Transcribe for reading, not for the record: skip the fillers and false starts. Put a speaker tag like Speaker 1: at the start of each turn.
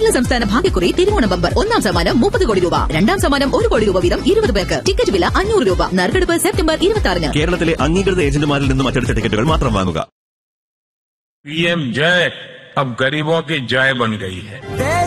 Speaker 1: കേരള സംസ്ഥാന ഭാഗ്യക്കുറി തിരുവോണ ബമ്പർ. 1ാം സമ്മാനം 30 കോടി രൂപ, 2ാം സമ്മാനം 1 കോടി രൂപ വീതം 20 പേർക്ക്. ടിക്കറ്റ് വില 500 രൂപ. നറുക്കെടുപ്പ് സെപ്റ്റംബർ 26.
Speaker 2: കേരളത്തിലെ അംഗീകൃത ഏജന്റുമാരിൽ നിന്നും അച്ചടിച്ച ടിക്കറ്റുകൾ മാത്രം വാങ്ങുക.
Speaker 3: PM जय अब गरीबों की जय बन गई है.